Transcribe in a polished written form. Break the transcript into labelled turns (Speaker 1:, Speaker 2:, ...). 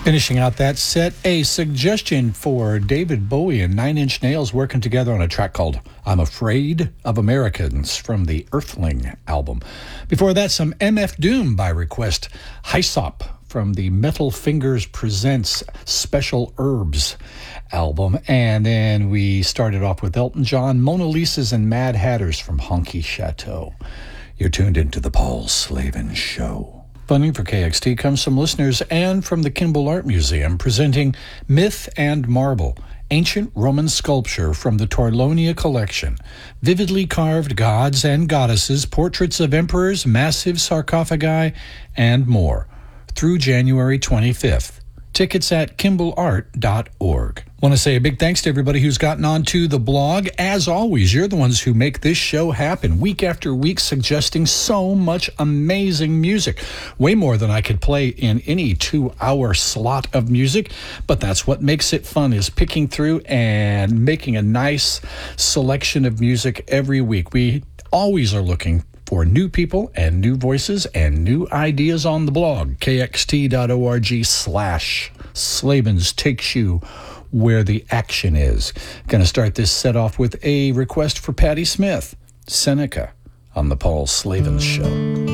Speaker 1: Finishing out that set, a suggestion for David Bowie and Nine Inch Nails working together on a track called I'm Afraid of Americans from the Earthling album. Before that, some MF Doom by request, Hyssop from the Metal Fingers Presents Special Herbs album. And then we started off with Elton John, Mona Lisa's and Mad Hatters from Honky Chateau. You're tuned into the Paul Slavin Show. Funding for KXT comes from listeners and from the Kimball Art Museum, presenting Myth and Marble, ancient Roman sculpture from the Torlonia collection. Vividly carved gods and goddesses, portraits of emperors, massive sarcophagi, and more. Through January 25th. Tickets at kimballart.org. Want to say a big thanks to everybody who's gotten onto the blog. As always, you're the ones who make this show happen week after week, suggesting so much amazing music. Way more than I could play in any 2-hour slot of music, but that's what makes it fun, is picking through and making a nice selection of music every week. We always are looking for new people and new voices and new ideas on the blog. kxt.org/Slavins takes you where the action is. Going to start this set off with a request for Patti Smith, Seneca, on the Paul Slavin Show.